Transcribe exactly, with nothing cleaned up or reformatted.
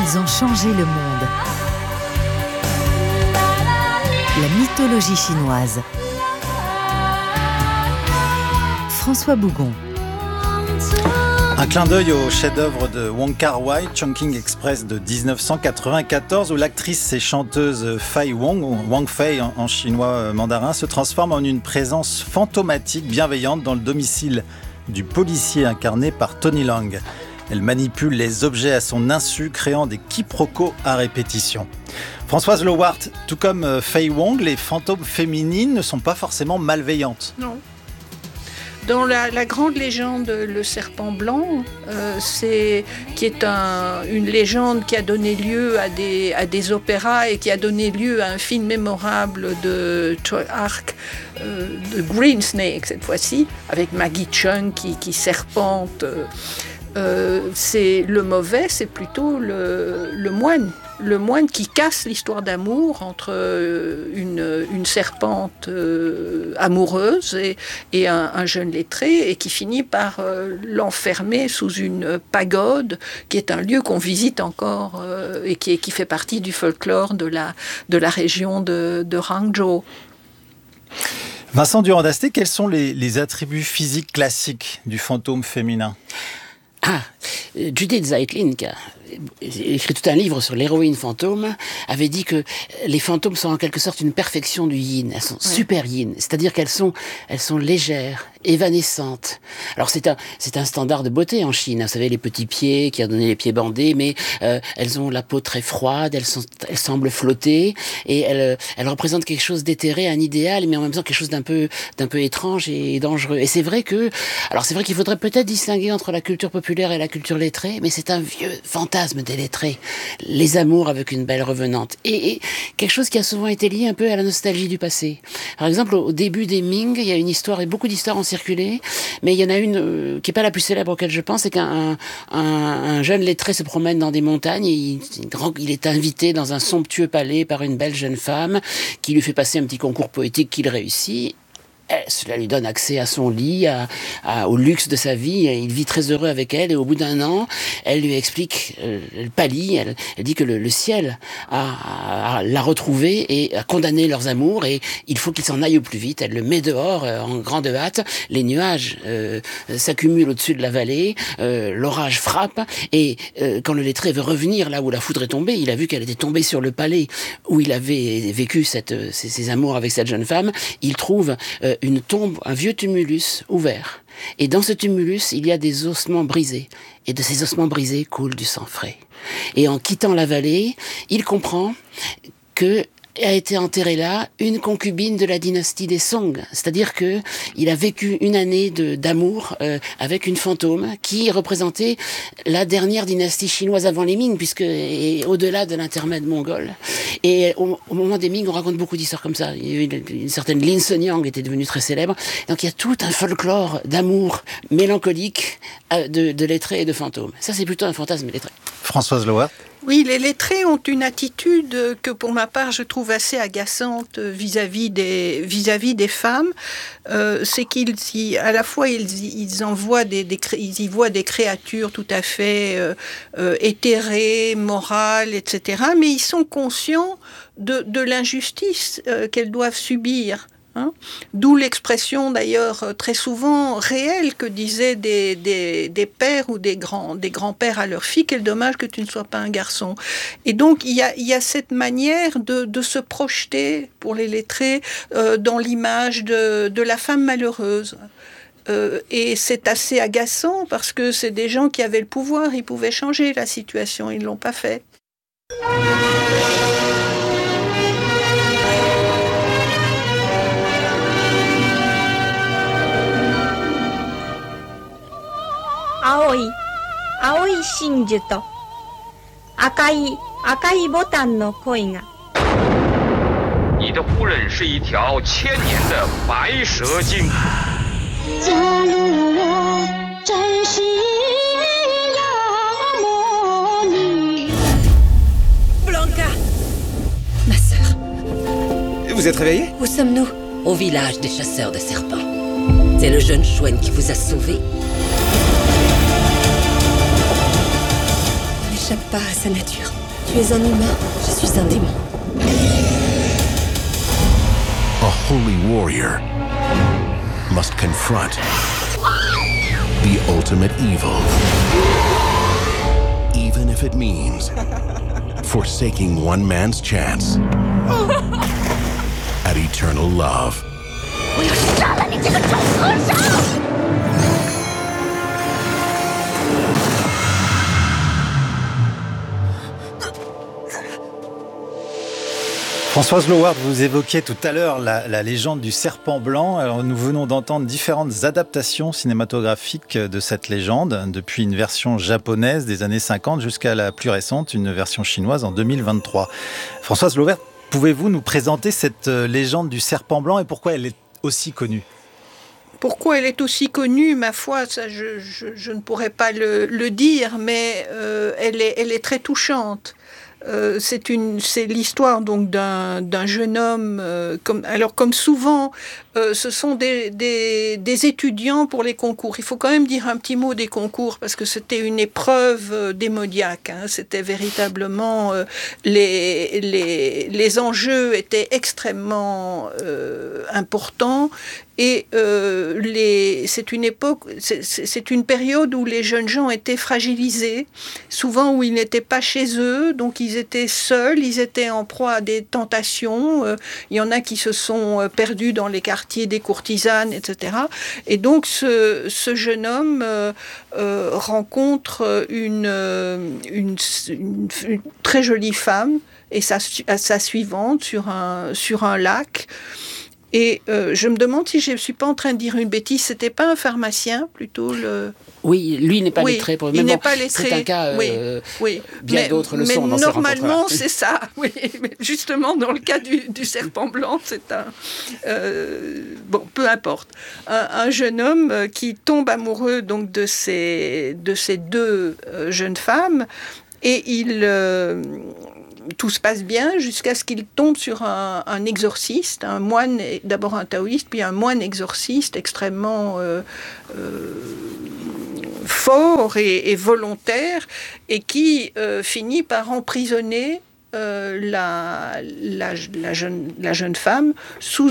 Ils ont changé le monde. La mythologie chinoise. François Bougon. Un clin d'œil au chef-d'œuvre de Wong Kar-wai, Chungking Express de dix-neuf cent quatre-vingt-quatorze, où l'actrice et chanteuse Fei Wong, ou Wang Fei en, en chinois mandarin, se transforme en une présence fantomatique bienveillante dans le domicile du policier incarné par Tony Leung. Elle manipule les objets à son insu, créant des quiproquos à répétition. Françoise Lowart, tout comme Fei Wong, les fantômes féminines ne sont pas forcément malveillantes. Non. Dans la, la grande légende, le serpent blanc, euh, c'est, qui est un, une légende qui a donné lieu à des, à des opéras et qui a donné lieu à un film mémorable de Arc, euh, de Green Snake cette fois-ci, avec Maggie Cheung qui, qui serpente. Euh, c'est le mauvais, c'est plutôt le, le moine. Le moine qui casse l'histoire d'amour entre une, une serpente euh, amoureuse et, et un, un jeune lettré, et qui finit par euh, l'enfermer sous une pagode, qui est un lieu qu'on visite encore euh, et qui, qui fait partie du folklore de la, de la région de, de Hangzhou. Vincent Durand-Dasté, quels sont les, les attributs physiques classiques du fantôme féminin ? Ah, Judith Zeitlin, qui a écrit tout un livre sur l'héroïne fantôme, avait dit que les fantômes sont en quelque sorte une perfection du yin. Elles sont ouais. super yin, c'est-à-dire qu'elles sont, elles sont légères, évanescentes. Alors c'est un, c'est un standard de beauté en Chine. Vous savez, les petits pieds qui ont donné les pieds bandés, mais euh, elles ont la peau très froide, elles, sont, elles semblent flotter, et elles, elles représentent quelque chose d'éthéré, un idéal, mais en même temps quelque chose d'un peu, d'un peu étrange et dangereux. Et c'est vrai que, alors c'est vrai qu'il faudrait peut-être distinguer entre la culture populaire et la culture lettrée, mais c'est un vieux fantasme des lettrés, les amours avec une belle revenante, et, et quelque chose qui a souvent été lié un peu à la nostalgie du passé. Par exemple, au début des Ming, il y a une histoire, et beaucoup d'histoires ont circulé, mais il y en a une euh, qui est pas la plus célèbre auquel je pense, c'est qu'un un, un jeune lettré se promène dans des montagnes, et il, il est invité dans un somptueux palais par une belle jeune femme qui lui fait passer un petit concours poétique qu'il réussit. Cela lui donne accès à son lit, à, à, au luxe de sa vie. Il vit très heureux avec elle, et au bout d'un an, elle lui explique, euh, elle pâlit, elle, elle dit que le, le ciel a, a, l'a retrouvé et a condamné leurs amours, et il faut qu'il s'en aille au plus vite. Elle le met dehors euh, en grande hâte. Les nuages euh, s'accumulent au-dessus de la vallée, euh, l'orage frappe, et euh, quand le lettré veut revenir là où la foudre est tombée, il a vu qu'elle était tombée sur le palais où il avait vécu cette, ses, ses amours avec cette jeune femme. Il trouve euh, une tombe, un vieux tumulus ouvert. Et dans ce tumulus, il y a des ossements brisés. Et de ces ossements brisés coule du sang frais. Et en quittant la vallée, il comprend que a été enterrée là une concubine de la dynastie des Song, c'est-à-dire que il a vécu une année de, d'amour euh, avec une fantôme qui représentait la dernière dynastie chinoise avant les Ming, puisque et au-delà de l'intermède mongol. Et au, au moment des Ming, on raconte beaucoup d'histoires comme ça. Il y a eu une, une certaine Lin Sonyang était devenue très célèbre. Donc il y a tout un folklore d'amour mélancolique euh, de, de lettrés et de fantômes. Ça, c'est plutôt un fantasme lettré. Françoise Lowart. Oui, les lettrés ont une attitude que, pour ma part, je trouve assez agaçante vis-à-vis des, vis-à-vis des femmes. Euh, c'est qu'ils, y, à la fois, ils, ils, envoient des, des, ils y voient des créatures tout à fait euh, euh, éthérées, morales, et cetera. Mais ils sont conscients de, de l'injustice euh, qu'elles doivent subir. Hein, d'où l'expression d'ailleurs très souvent réelle que disaient des, des, des pères ou des, grands, des grands-pères à leurs filles: quel dommage que tu ne sois pas un garçon. Et donc il y a, il y a cette manière de, de se projeter pour les lettrés euh, dans l'image de, de la femme malheureuse. Euh, et c'est assez agaçant parce que c'est des gens qui avaient le pouvoir, ils pouvaient changer la situation, ils ne l'ont pas fait. Aoi, aoi shinju to akai, akai botan no koi ga. 你的夫人是一条千年的白蛇精。 假如我真是la魔女。 Blanca, ma sœur. Vous êtes réveillée? Où sommes-nous? Au village des chasseurs de serpents. C'est le jeune chouenne qui vous a sauvé. n'échappes pas à sa nature. Tu es un humain, je suis un démon. A holy warrior must confront the ultimate evil, even if it means forsaking one man's chance at eternal love. Françoise Loward, vous évoquiez tout à l'heure la, la légende du serpent blanc. Alors, nous venons d'entendre différentes adaptations cinématographiques de cette légende, depuis une version japonaise des années cinquante jusqu'à la plus récente, une version chinoise en deux mille vingt-trois. Françoise Loward, pouvez-vous nous présenter cette légende du serpent blanc et pourquoi elle est aussi connue ? Pourquoi elle est aussi connue, ma foi, ça, je, je, je ne pourrais pas le, le dire, mais euh, elle, est, elle est très touchante. Euh, c'est une, c'est l'histoire donc d'un, d'un jeune homme. Euh, comme, alors comme souvent, euh, ce sont des, des, des étudiants pour les concours. Il faut quand même dire un petit mot des concours parce que c'était une épreuve euh, démoniaque. Hein. C'était véritablement euh, les, les, les enjeux étaient extrêmement euh, importants. Et euh, les, c'est une époque, c'est, c'est une période où les jeunes gens étaient fragilisés, souvent où ils n'étaient pas chez eux, donc ils étaient seuls, ils étaient en proie à des tentations. Euh, il y en a qui se sont perdus dans les quartiers des courtisanes, et cetera. Et donc ce, ce jeune homme euh, euh, rencontre une, une, une, une très jolie femme et sa, sa suivante sur un, sur un lac. Et euh, je me demande si je ne suis pas en train de dire une bêtise. C'était pas un pharmacien, plutôt le... Oui, lui n'est pas oui, lettré. Pour... il Mais n'est bon, pas lettré. C'est un cas, euh, oui, oui. bien mais, d'autres le mais sont dans ces rencontres-là. normalement, c'est ça. Oui, mais justement, dans le cas du, du serpent blanc, c'est un... Euh, bon, peu importe. Un, un jeune homme qui tombe amoureux donc, de, ces, de ces deux euh, jeunes femmes et il... Euh, tout se passe bien jusqu'à ce qu'il tombe sur un, un exorciste, un moine, d'abord un taoïste, puis un moine exorciste extrêmement euh, euh, fort et, et volontaire, et qui euh, finit par emprisonner euh, la, la, la, jeune, la jeune femme sous